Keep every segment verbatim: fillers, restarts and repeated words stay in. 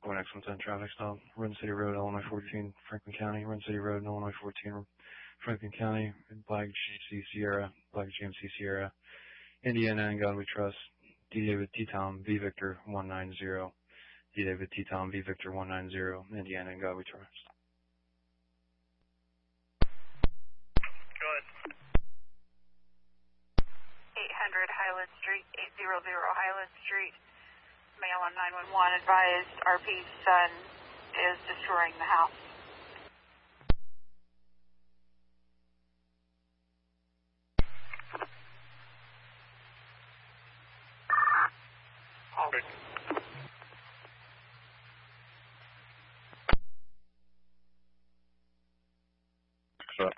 Going next one ten traffic stop. Run City Road, Illinois fourteen, Franklin County. Run City Road, Illinois fourteen, Franklin County. Black G C Sierra, Black G M C Sierra. Indiana and God We Trust. D David T Tom V Victor one nine zero. D David T Tom V Victor one nine zero. Indiana and God We Trust. Good. eight hundred Highland Street, eight hundred Highland Street. Mail on nine one one advised R P's son is destroying the house. Okay. Stop.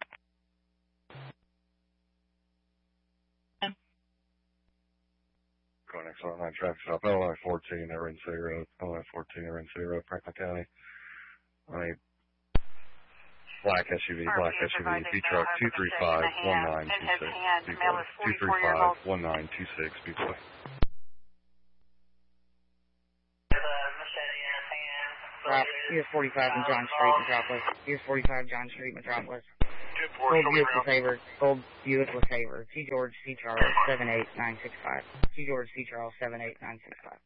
Going next one nine traffic stop. Illinois fourteen, Erin City Road. Illinois fourteen, Erin City Road, Franklin County. On a black S U V, black S U V, B truck two three five one nine two six. two three five one nine two six, be boy. Drop, U S forty-five and John Street, Metropolis. U S forty-five, John Street, Metropolis. Gold Buick LeSabre, Gold Buick LeSabre. C George C Charles seven eight nine six five. C George C Charles seven eight nine six five.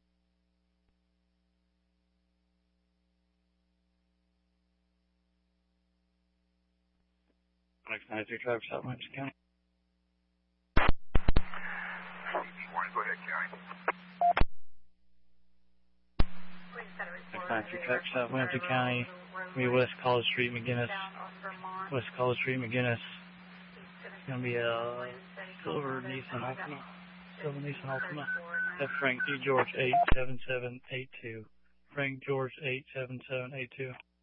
Next ninety-three traffic stop, Ramsey County. Go ahead, County. Next ninety-three traffic stop, Ramsey County. We West College Street, McGinnis. West College Street, McGinnis. It's going to be a silver Nissan Altima. Silver Nissan Altima. That's Frank D. George eight seven seven eight two. Frank George eight seven seven eight two.